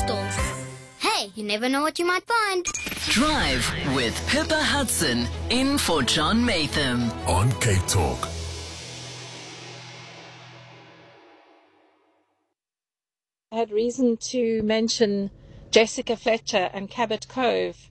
store. Hey, you never know what you might find. Drive with Pippa Hudson in for John Matham on Cape Talk. I had reason to mention Jessica Fletcher and Cabot Cove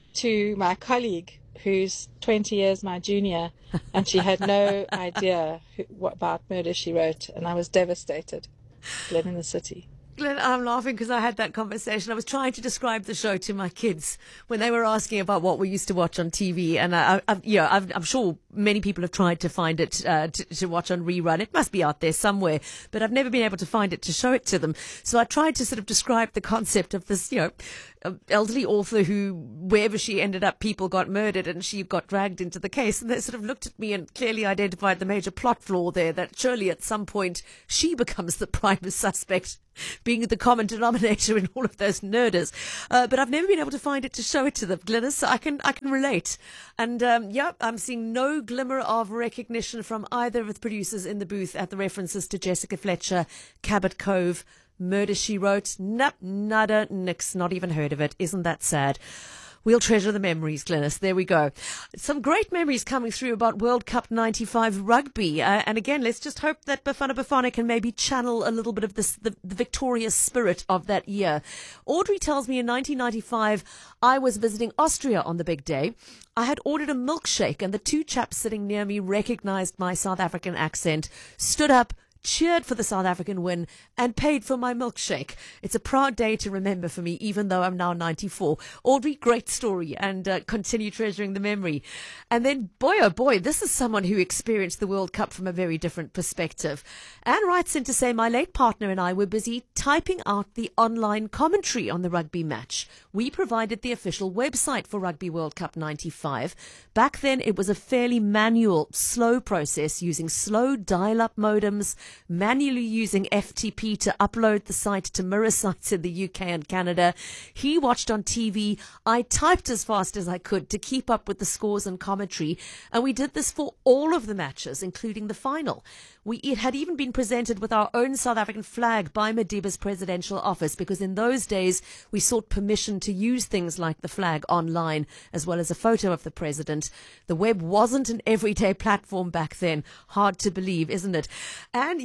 to my colleague, who's 20 years my junior, and she had no idea what about Murder, She Wrote, and I was devastated. Glen in the City. Glenn, I'm laughing because I had that conversation. I was trying to describe the show to my kids when they were asking about what we used to watch on TV. And I'm sure many people have tried to find it to watch on rerun. It must be out there somewhere, but I've never been able to find it to show it to them. So I tried to sort of describe the concept of this, elderly author who, wherever she ended up, people got murdered and she got dragged into the case. And they sort of looked at me and clearly identified the major plot flaw there, that surely at some point she becomes the prime suspect, being the common denominator in all of those murders. But I've never been able to find it to show it to them, Glynis, so I can relate. And I'm seeing no glimmer of recognition from either of the producers in the booth at the references to Jessica Fletcher, Cabot Cove, Murder, She Wrote. Nope, nada, nix, not even heard of it. Isn't that sad? We'll treasure the memories, Glynis. There we go. Some great memories coming through about World Cup 95 rugby. And again, let's just hope that Bafana Bafana can maybe channel a little bit of the victorious spirit of that year. Audrey tells me in 1995, I was visiting Austria on the big day. I had ordered a milkshake and the two chaps sitting near me recognized my South African accent, stood up, cheered for the South African win and paid for my milkshake. It's a proud day to remember for me, even though I'm now 94. Audrey, great story, and continue treasuring the memory. And then, boy, oh boy, this is someone who experienced the World Cup from a very different perspective. Anne writes in to say, my late partner and I were busy typing out the online commentary on the rugby match. We provided the official website for Rugby World Cup 95. Back then, it was a fairly manual, slow process using slow dial-up modems, manually using FTP to upload the site to mirror sites in the UK and Canada. He watched on TV. I typed as fast as I could to keep up with the scores and commentary. And we did this for all of the matches, including the final. It had even been presented with our own South African flag by Madiba's presidential office, because in those days we sought permission to use things like the flag online, as well as a photo of the president. The web wasn't an everyday platform back then. Hard to believe, isn't it? And,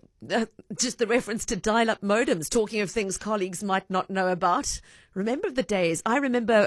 just the reference to dial-up modems, talking of things colleagues might not know about. Remember the days? I remember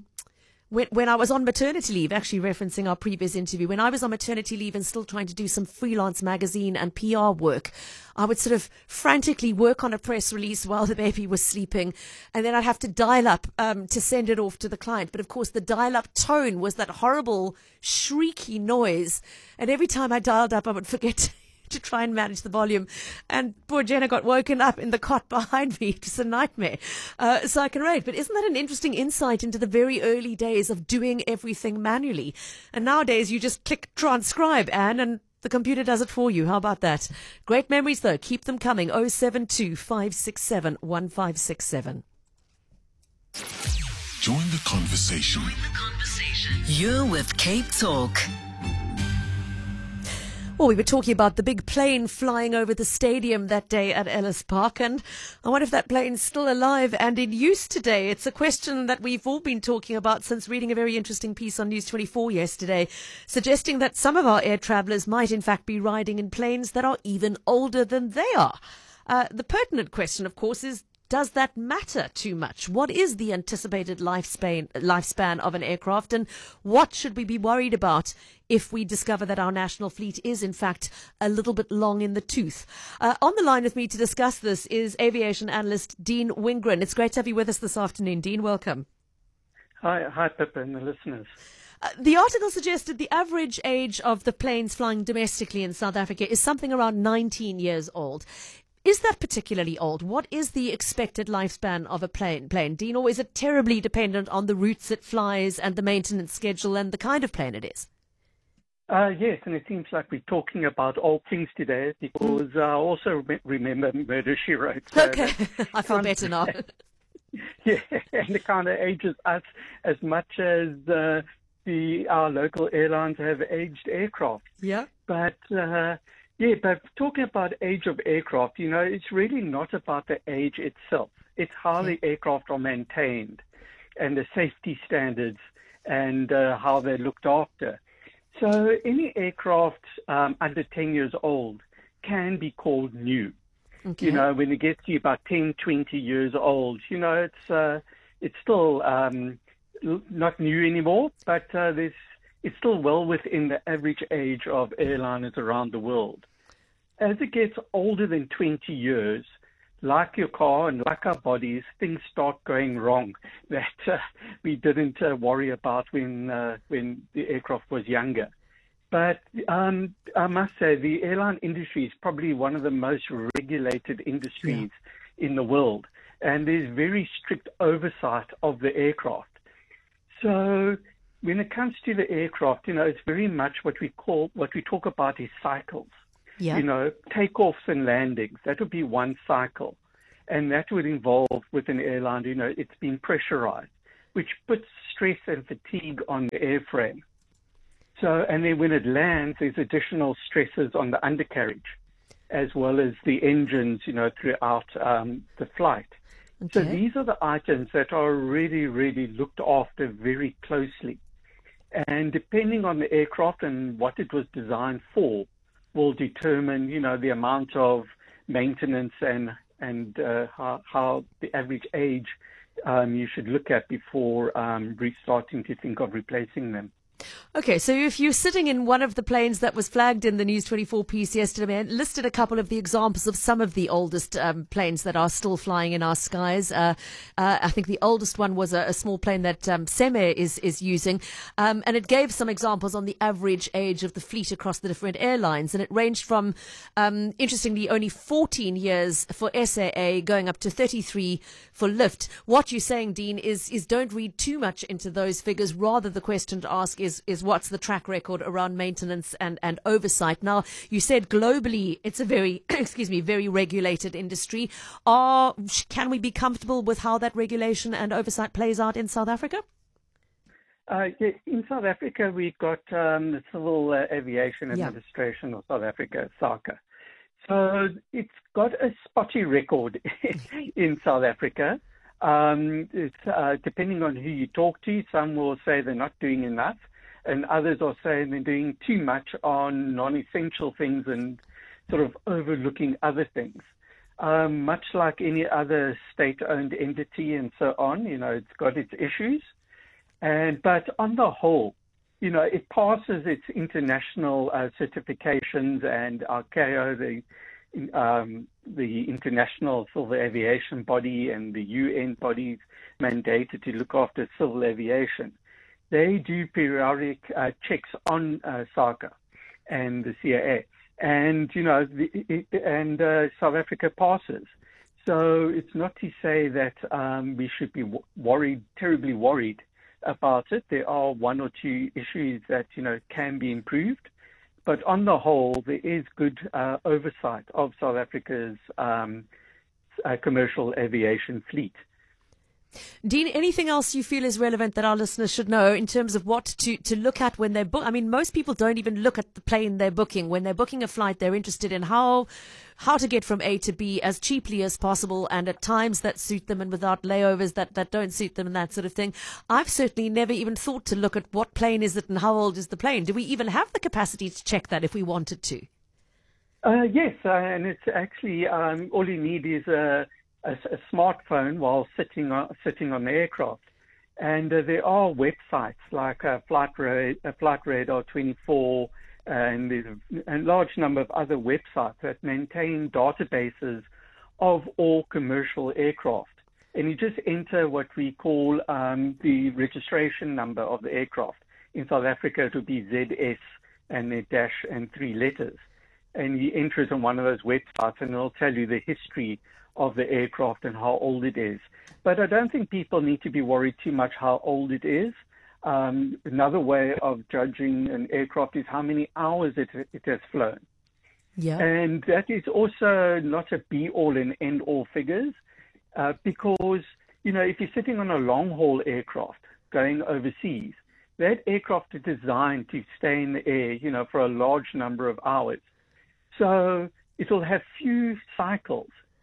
when I was on maternity leave, actually referencing our previous interview, when I was on maternity leave and still trying to do some freelance magazine and PR work, I would sort of frantically work on a press release while the baby was sleeping, and then I'd have to dial up to send it off to the client. But of course, the dial-up tone was that horrible, shrieky noise, and every time I dialed up, I would forget to try and manage the volume, and poor Jenna got woken up in the cot behind me. It's a nightmare. So I can relate. But isn't that an interesting insight into the very early days of doing everything manually? And nowadays you just click transcribe, Anne, and the computer does it for you. How about that? Great memories though. Keep them coming. 072 567 1567. Join the conversation. You're with Cape Talk. Well, we were talking about the big plane flying over the stadium that day at Ellis Park, and I wonder if that plane's still alive and in use today. It's a question that we've all been talking about since reading a very interesting piece on News 24 yesterday, suggesting that some of our air travellers might in fact be riding in planes that are even older than they are. The pertinent question, of course, is, does that matter too much? What is the anticipated lifespan of an aircraft, and what should we be worried about if we discover that our national fleet is, in fact, a little bit long in the tooth? On the line with me to discuss this is aviation analyst Dean Wingren. It's great to have you with us this afternoon. Dean, welcome. Hi, Pippa and the listeners. The article suggested the average age of the planes flying domestically in South Africa is something around 19 years old. Is that particularly old? What is the expected lifespan of a plane, Dean, or is it terribly dependent on the routes it flies and the maintenance schedule and the kind of plane it is? Yes, and it seems like we're talking about old things today, because I also remember Murder, She Wrote. So okay, I feel better now. Yeah, and it kind of ages us as much as our local airlines have aged aircraft. Yeah. But talking about age of aircraft, it's really not about the age itself. It's how the aircraft are maintained and the safety standards and how they're looked after. So any aircraft under 10 years old can be called new. Okay. You know, when it gets to about 10, 20 years old, you know, it's still not new anymore, but it's still well within the average age of airliners around the world. As it gets older than 20 years, like your car and like our bodies, things start going wrong that we didn't worry about when the aircraft was younger. But I must say the airline industry is probably one of the most regulated industries in the world, and there's very strict oversight of the aircraft. So when it comes to the aircraft, you know, it's very much what we talk about is cycles. Yeah. You know, takeoffs and landings, that would be one cycle. And that would involve with an airline, you know, it's been pressurized, which puts stress and fatigue on the airframe. So, and then when it lands, there's additional stresses on the undercarriage, as well as the engines, you know, throughout the flight. Okay. So these are the items that are really, really looked after very closely. And depending on the aircraft and what it was designed for, will determine, you know, the amount of maintenance and how the average age you should look at before restarting to think of replacing them. Okay, so if you're sitting in one of the planes that was flagged in the News 24 piece yesterday, and listed a couple of the examples of some of the oldest planes that are still flying in our skies. I think the oldest one was a small plane that Seme is using, and it gave some examples on the average age of the fleet across the different airlines, and it ranged from, interestingly, only 14 years for SAA going up to 33 for Lyft. What you're saying, Dean, is don't read too much into those figures. Rather, the question to ask is what's the track record around maintenance and oversight. Now, you said globally it's a very, very regulated industry. Can we be comfortable with how that regulation and oversight plays out in South Africa? In South Africa, we've got the Civil Aviation Administration of South Africa, SACA. So it's got a spotty record in South Africa. It's depending on who you talk to, some will say they're not doing enough, and others are saying they're doing too much on non-essential things and sort of overlooking other things. Much like any other state-owned entity and so on, you know, it's got its issues. But on the whole, you know, it passes its international certifications, and ICAO, the International Civil Aviation Body, and the UN bodies mandated to look after civil aviation. They do periodic checks on SACA and the CAA, and you know, South Africa passes. So it's not to say that we should be terribly worried about it. There are one or two issues that, you know, can be improved. But on the whole, there is good oversight of South Africa's commercial aviation fleet. Dean, anything else you feel is relevant that our listeners should know in terms of what to look at when they're book? I mean, most people don't even look at the plane they're booking. When they're booking a flight, they're interested in how to get from A to B as cheaply as possible, and at times that suit them and without layovers that don't suit them and that sort of thing. I've certainly never even thought to look at what plane is it and how old is the plane. Do we even have the capacity to check that if we wanted to? Yes, and it's actually all you need is a smartphone while sitting on the aircraft, and there are websites like Flight Radar 24, and there's a large number of other websites that maintain databases of all commercial aircraft. And you just enter what we call the registration number of the aircraft. In South Africa, it would be ZS and a dash and 3 letters. And you enter it on one of those websites, and it'll tell you the history of the aircraft and how old it is. But I don't think people need to be worried too much how old it is. Another way of judging an aircraft is how many hours it has flown. Yeah. And that is also not a be-all and end-all figures, because, you know, if you're sitting on a long-haul aircraft going overseas, that aircraft is designed to stay in the air, you know, for a large number of hours. So it will have few cycles,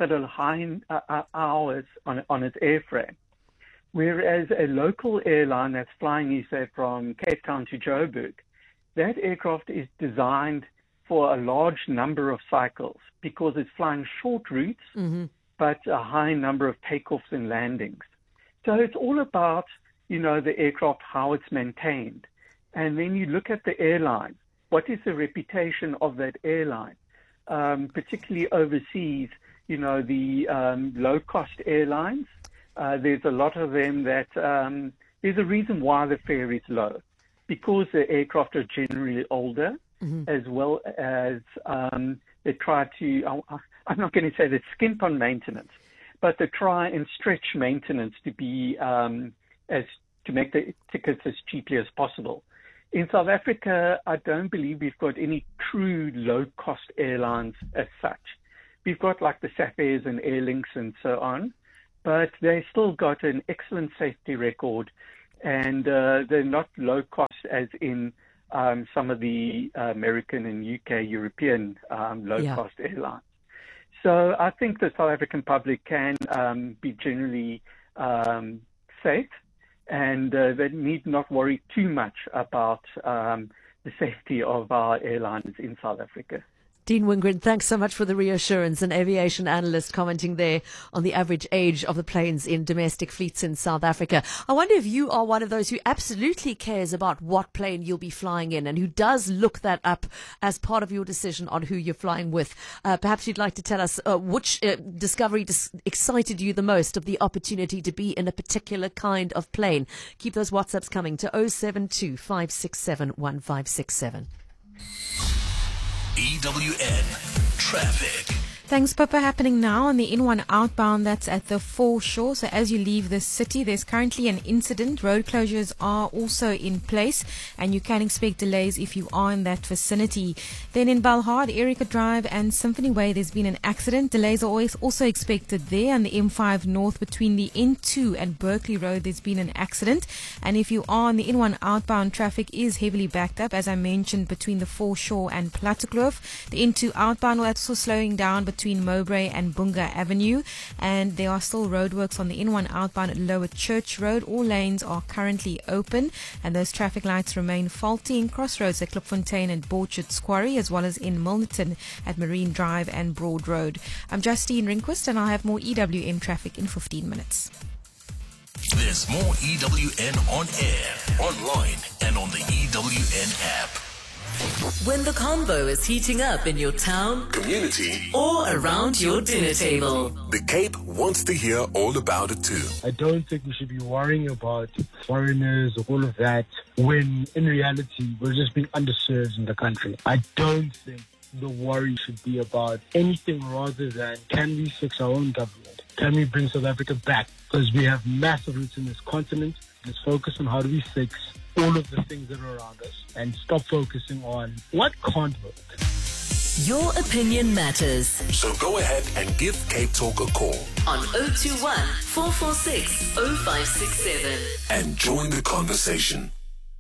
that are high hours on its airframe. Whereas a local airline that's flying, you say, from Cape Town to Joburg, that aircraft is designed for a large number of cycles because it's flying short routes, but a high number of takeoffs and landings. So it's all about, the aircraft, how it's maintained. And then you look at the airline. What is the reputation of that airline? Particularly overseas, the low-cost airlines. There's a lot of them that there's a reason why the fare is low, because the aircraft are generally older, as well as they try to, I'm not going to say they skimp on maintenance, but they try and stretch maintenance to be to make the tickets as cheaply as possible. In South Africa, I don't believe we've got any true low-cost airlines as such. We've got like the Safairs and Airlinks and so on, but they still got an excellent safety record, and they're not low-cost as in some of the American and UK, European low-cost airlines. So I think the South African public can be generally safe, and they need not worry too much about the safety of our airlines in South Africa. Dean Wingren, thanks so much for the reassurance. An aviation analyst commenting there on the average age of the planes in domestic fleets in South Africa. I wonder if you are one of those who absolutely cares about what plane you'll be flying in and who does look that up as part of your decision on who you're flying with. Perhaps you'd like to tell us which discovery excited you the most of the opportunity to be in a particular kind of plane. Keep those WhatsApps coming to 072 567 1567. EWN Traffic. Thanks, Pippa. Happening now on the N1 outbound that's at the foreshore. So as you leave the city, there's currently an incident. Road closures are also in place and you can expect delays if you are in that vicinity. Then in Balhard, Erica Drive and Symphony Way, there's been an accident. Delays are always also expected there. On the M5 North between the N2 and Berkeley Road, there's been an accident. And if you are on the N1 outbound, traffic is heavily backed up, as I mentioned, between the foreshore and Plattekloof. The N2 outbound, that's also slowing down between Mowbray and Bunga Avenue, and there are still roadworks on the N1 outbound at Lower Church Road. All lanes are currently open and those traffic lights remain faulty in crossroads at Klipfontein and Borchards Quarry, as well as in Milnerton at Marine Drive and Broad Road. I'm Justine Rinquist and I'll have more EWN traffic in 15 minutes. There's more EWN on air, online, and on the EWN app. When the combo is heating up in your town, Community, or around your dinner table, the Cape wants to hear all about it too. I don't think we should be worrying about foreigners or all of that when in reality we're just being underserved in the country. I don't think the worry should be about anything rather than, can we fix our own government? Can we bring South Africa back? Because we have massive roots in this continent. Let's focus on how do we fix all of the things that are around us and stop focusing on what can't work. your opinion matters. So go ahead and give Cape Talk a call On 021 446 0567. and join the conversation.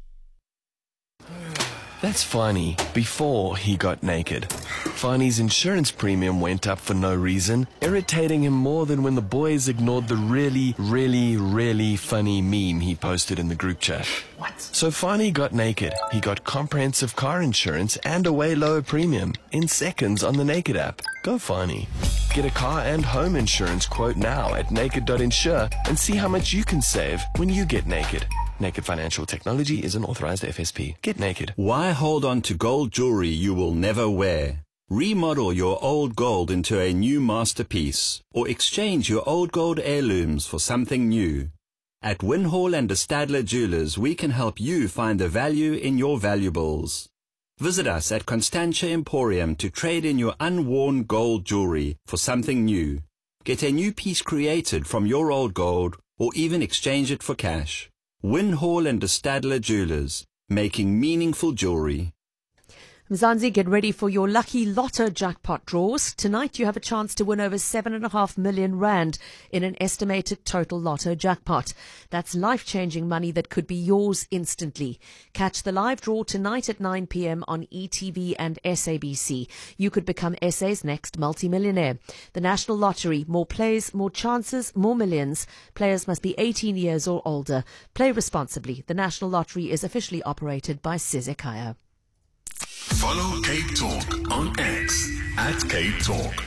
That's Fani before he got naked. Fani's insurance premium went up for no reason, irritating him more than when the boys ignored the really funny meme he posted in the group chat. What? So Fani got naked. He got comprehensive car insurance and a way lower premium in seconds on the Naked app. Go Fani. Get a car and home insurance quote now at naked.insure and see how much you can save when you get naked. Naked Financial Technology is an authorized FSP. Get naked. Why hold on to gold jewelry you will never wear? Remodel your old gold into a new masterpiece or exchange your old gold heirlooms for something new. At Winhall and de Stadler Jewelers, we can help you find the value in your valuables. Visit us at Constantia Emporium to trade in your unworn gold jewelry for something new. Get a new piece created from your old gold or even exchange it for cash. Winhall and de Stadler Jewelers, making meaningful jewelry. Mzansi, get ready for your lucky lotto jackpot draws. Tonight you have a chance to win over 7.5 million rand in an estimated total lotto jackpot. That's life-changing money that could be yours instantly. Catch the live draw tonight at 9 p.m. on ETV and SABC. You could become SA's next multimillionaire. The National Lottery. More plays, more chances, more millions. Players must be 18 years or older. Play responsibly. The National Lottery is officially operated by Sizekaya. Follow Cape Talk on X at Cape Talk.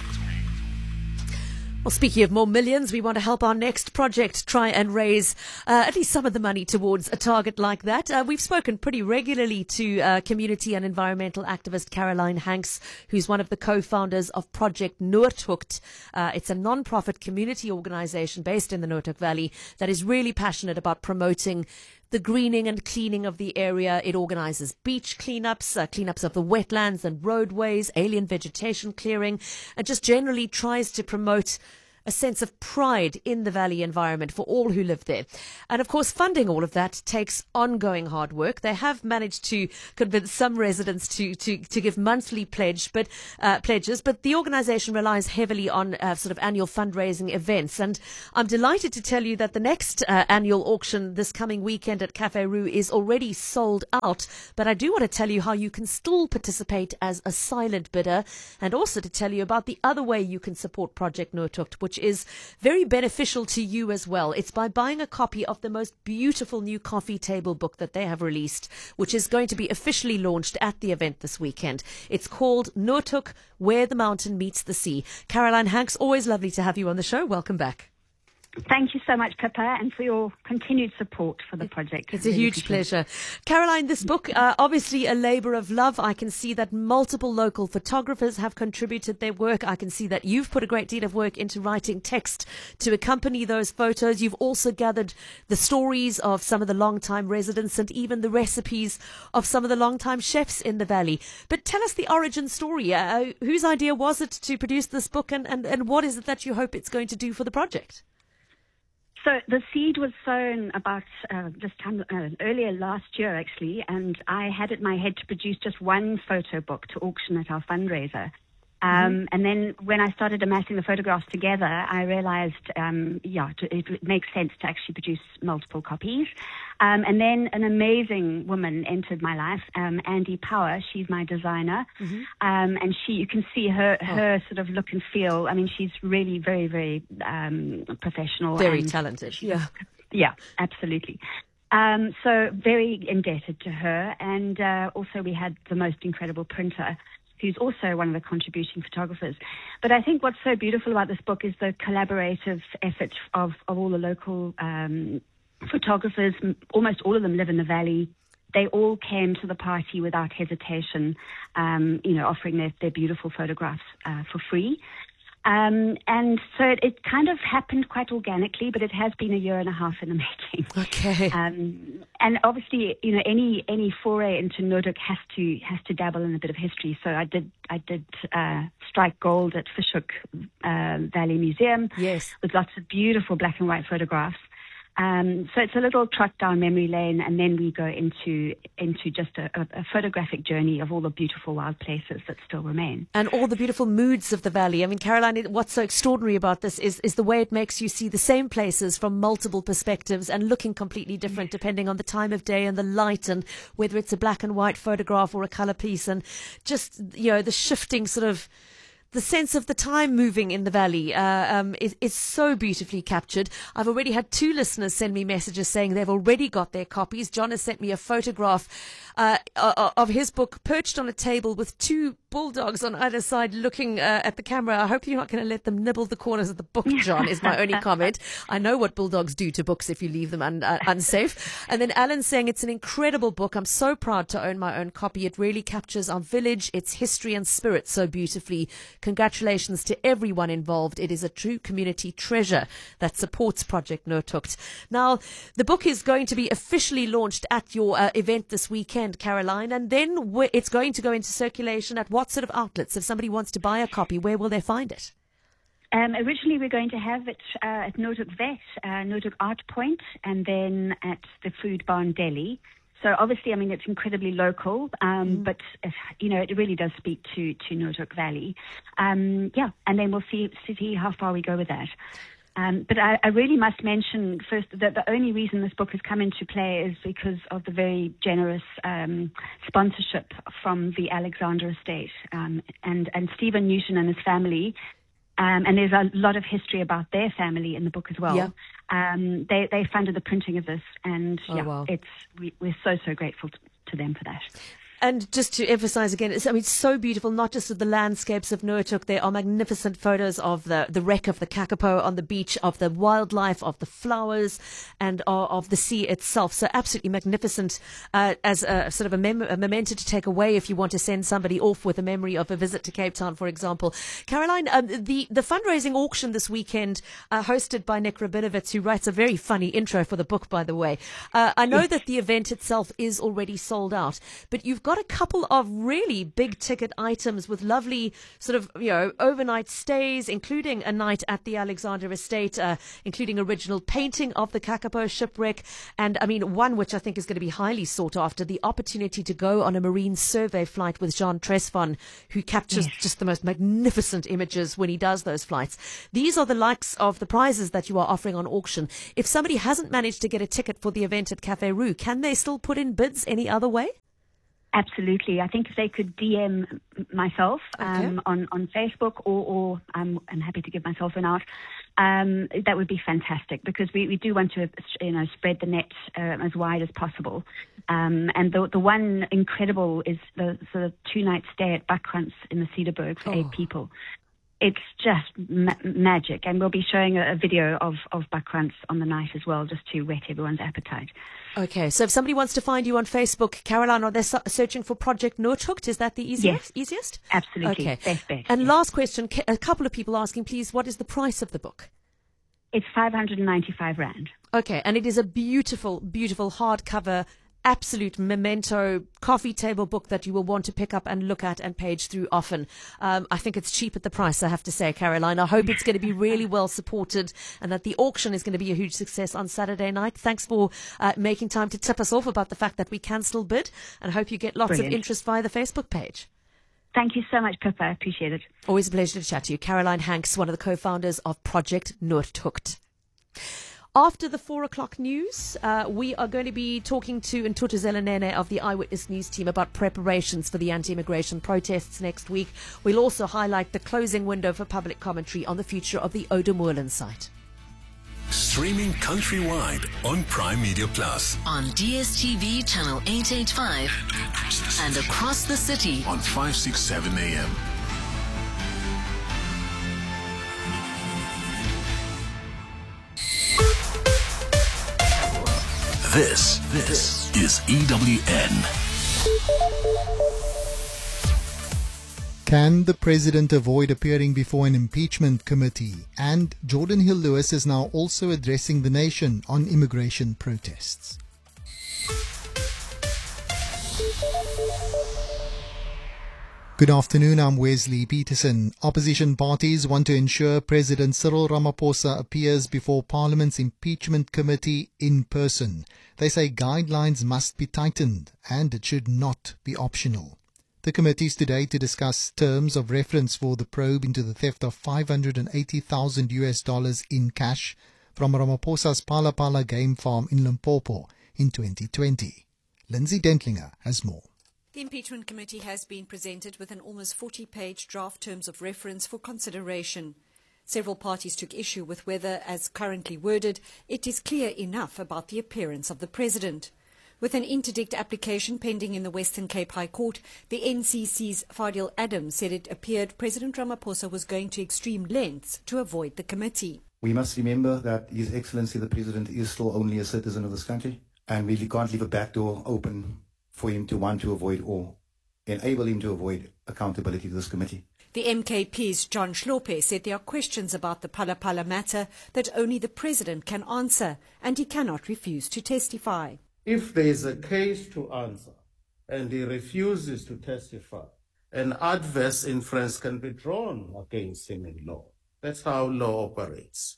Well, speaking of more millions, we want to help our next project try and raise at least some of the money towards a target like that. We've spoken pretty regularly to community and environmental activist Caroline Hanks, who's one of the co-founders of Project Noordhoek. It's a non-profit community organization based in the Noordhoek Valley that is really passionate about promoting the greening and cleaning of the area. It organizes beach cleanups, cleanups of the wetlands and roadways, alien vegetation clearing, and just generally tries to promote a sense of pride in the valley environment for all who live there. And of course, funding all of that takes ongoing hard work. They have managed to convince some residents to give monthly pledges, but the organization relies heavily on sort of annual fundraising events. And I'm delighted to tell you that the next annual auction this coming weekend at Cafe Roo is already sold out. But I do want to tell you how you can still participate as a silent bidder, and also to tell you about the other way you can support Project Noordhoek, which is very beneficial to you as well. It's by buying a copy of the most beautiful new coffee table book that they have released, which is going to be officially launched at the event this weekend. It's called Noordhoek, Where the Mountain Meets the Sea. Caroline Hanks, always lovely to have you on the show. Welcome back. Thank you so much, Pippa, and for your continued support for the project. It's a huge pleasure. Caroline, this book, obviously a labour of love. I can see that multiple local photographers have contributed their work. I can see that you've put a great deal of work into writing text to accompany those photos. You've also gathered the stories of some of the long-time residents and even the recipes of some of the long-time chefs in the valley. But tell us the origin story. Whose idea was it to produce this book, and what is it that you hope it's going to do for the project? So the seed was sown about this time earlier last year, actually, and I had it in my head to produce just one photo book to auction at our fundraiser. And then when I started amassing the photographs together, I realized, it makes sense to actually produce multiple copies. And then an amazing woman entered my life, Andy Power. She's my designer. And you can see her sort of look and feel. I mean, she's really very, very professional. Very talented. Yeah, absolutely. So very indebted to her. And also we had the most incredible printer, who's also one of the contributing photographers. But I think what's so beautiful about this book is the collaborative effort of all the local photographers. Almost all of them live in the valley. They all came to the party without hesitation, offering their beautiful photographs for free. And so it kind of happened quite organically, but it has been 1.5 years in the making. Okay. And obviously, any foray into Noordhoek has to dabble in a bit of history. So I did strike gold at Fish Hoek Valley Museum. Yes. With lots of beautiful black and white photographs. So it's a little trot down memory lane, and then we go into just a photographic journey of all the beautiful wild places that still remain. And all the beautiful moods of the valley. I mean, Caroline, what's so extraordinary about this is the way it makes you see the same places from multiple perspectives and looking completely different depending on the time of day and the light, and whether it's a black and white photograph or a colour piece, and just, the shifting sort of the sense of the time moving in the valley is so beautifully captured. I've already had 2 listeners send me messages saying they've already got their copies. John has sent me a photograph of his book perched on a table with 2 bulldogs on either side looking at the camera. I hope you're not going to let them nibble the corners of the book, John, is my only comment. I know what bulldogs do to books if you leave them unsafe. And then Alan's saying it's an incredible book. I'm so proud to own my own copy. It really captures our village, its history and spirit so beautifully. Congratulations to everyone involved. It is a true community treasure that supports Project Noordhoek. Now, the book is going to be officially launched at your event this weekend, Caroline, and then it's going to go into circulation at what sort of outlets? If somebody wants to buy a copy, where will they find it? Originally, we're going to have it at Noordhoek Vet, Noordhoek Art Point, and then at the Food Barn Deli. So obviously, I mean, it's incredibly local, but, it really does speak to Noordhoek Valley. And then we'll see how far we go with that. But I really must mention first that the only reason this book has come into play is because of the very generous sponsorship from the Alexander Estate and Stephen Newton and his family. And there's a lot of history about their family in the book as well. Yeah. They funded the printing of this, and wow. We're so grateful to them for that. And just to emphasize again, it's so beautiful, not just of the landscapes of Noordhoek. There are magnificent photos of the wreck of the Kakapo on the beach, of the wildlife, of the flowers, and of the sea itself. So absolutely magnificent as a sort of a memento to take away if you want to send somebody off with a memory of a visit to Cape Town, for example. Caroline, the fundraising auction this weekend, hosted by Nick Rabinowitz, who writes a very funny intro for the book, by the way. I know that the event itself is already sold out, but you've got a couple of really big ticket items with lovely sort of, overnight stays, including a night at the Alexander Estate, including original painting of the Kakapo shipwreck. And I mean, one which I think is going to be highly sought after, the opportunity to go on a marine survey flight with Jean Tresvan, who captures just the most magnificent images when he does those flights. These are the likes of the prizes that you are offering on auction. If somebody hasn't managed to get a ticket for the event at Café Roo, can they still put in bids any other way? Absolutely. I think if they could DM myself on Facebook, or I'm happy to give myself an out, that would be fantastic, because we do want to spread the net as wide as possible. And the one incredible is the sort of 2-night stay at Buckkrantz in the Cedarburg for 8 people. It's just magic, and we'll be showing a video of Buckkrantz on the night as well, just to whet everyone's appetite. Okay, so if somebody wants to find you on Facebook, Caroline, are they searching for Project Noordhoek? Is that the easiest? Yes, easiest? Absolutely. Okay. Best bet. And last question, a couple of people asking, please, what is the price of the book? It's 595 Rand. Okay, and it is a beautiful, beautiful hardcover, absolute memento coffee table book that you will want to pick up and look at and page through often. I think it's cheap at the price, I have to say, Caroline. I hope it's going to be really well supported and that the auction is going to be a huge success on Saturday night. Thanks for making time to tip us off about the fact that we can still bid, and I hope you get lots of interest via the Facebook page. Thank you so much, Pippa. I appreciate it. Always a pleasure to chat to you. Caroline Hanks, one of the co-founders of Project Noordhoek. After the 4 o'clock news, we are going to be talking to Ntutuzela Nene of the Eyewitness News team about preparations for the anti-immigration protests next week. We'll also highlight the closing window for public commentary on the future of the Oudtshoorn site. Streaming countrywide on Prime Media Plus. On DSTV channel 885 and across the city on 567 AM. This is EWN. Can the president avoid appearing before an impeachment committee? And Jordan Hill-Lewis is now also addressing the nation on immigration protests. Good afternoon, I'm Wesley Peterson. Opposition parties want to ensure President Cyril Ramaphosa appears before Parliament's impeachment committee in person. They say guidelines must be tightened and it should not be optional. The committee is today to discuss terms of reference for the probe into the theft of $580,000 in cash from Ramaphosa's Phala Phala game farm in Limpopo in 2020. Lindsay Dentlinger has more. The impeachment committee has been presented with an almost 40-page draft terms of reference for consideration. Several parties took issue with whether, as currently worded, it is clear enough about the appearance of the president. With an interdict application pending in the Western Cape High Court, the NCC's Fadil Adams said it appeared President Ramaphosa was going to extreme lengths to avoid the committee. We must remember that His Excellency the President is still only a citizen of this country, and we can't leave a back door open for him to want to avoid or enable him to avoid accountability to this committee. The MKP's John Schlope said there are questions about the Phala Phala matter that only the President can answer, and he cannot refuse to testify. If there is a case to answer and he refuses to testify, an adverse inference can be drawn against him in law. That's how law operates.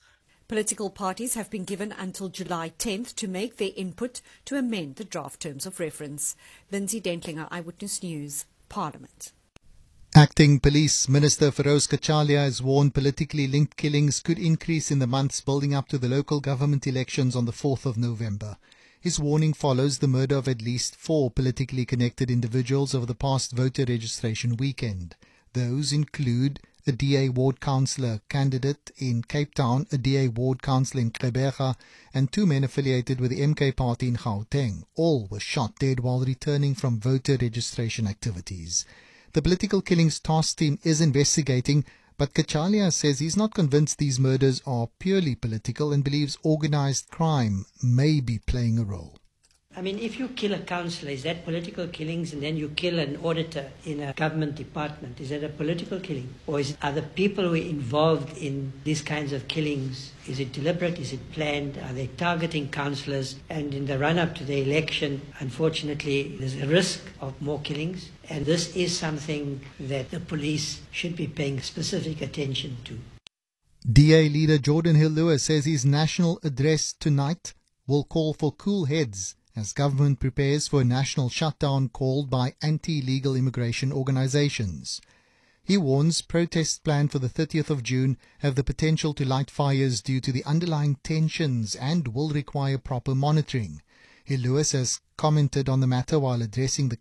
Political parties have been given until July 10th to make their input to amend the draft terms of reference. Lindsay Dentlinger, Eyewitness News, Parliament. Acting Police Minister Feroz Kachalia has warned politically linked killings could increase in the months building up to the local government elections on the 4th of November. His warning follows the murder of at least 4 politically connected individuals over the past voter registration weekend. Those include a DA ward councillor candidate in Cape Town, a DA ward councillor in Gqeberha, and 2 men affiliated with the MK party in Gauteng. All were shot dead while returning from voter registration activities. The Political Killings Task Team is investigating, but Kachalia says he's not convinced these murders are purely political and believes organised crime may be playing a role. I mean, if you kill a councillor, is that political killings? And then you kill an auditor in a government department, is that a political killing? Or are the people who are involved in these kinds of killings, is it deliberate, is it planned? Are they targeting councillors? And in the run-up to the election, unfortunately, there's a risk of more killings. And this is something that the police should be paying specific attention to. DA leader Jordan Hill-Lewis says his national address tonight will call for cool heads as government prepares for a national shutdown called by anti-legal immigration organizations. He warns protests planned for the 30th of June have the potential to light fires due to the underlying tensions and will require proper monitoring. Hill-Lewis has commented on the matter while addressing the